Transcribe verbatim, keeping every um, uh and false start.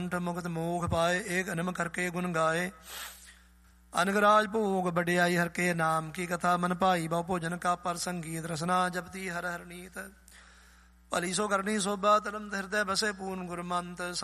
ਮੁਕਤ ਮੋਖ ਪਾਏ, ਏਕ ਅਨਮ ਕਰਕੇ ਗੁਣ ਗਾਏ। ਅਨਗਰਾਜ ਭੋਗ ਵਡਿਆਈ ਹਰ ਕੇ ਨਾਮ ਕੀ ਕਥਾ, ਮਨ ਭਾਈ ਬਹੁ ਭੋਜਨ ਕਾ ਪਰ ਸੰਗੀਤ ਰਸਨਾ ਜਪਤੀ ਹਰ ਹਰ ਨੀਤ। ਭਲੀ ਸੋ ਕਰਨੀ ਸੋਭਾ ਤਲਮ ਹਿਰਦੈ ਬਸੇ ਪੂਰਨ ਗੁਰਮੰਤ।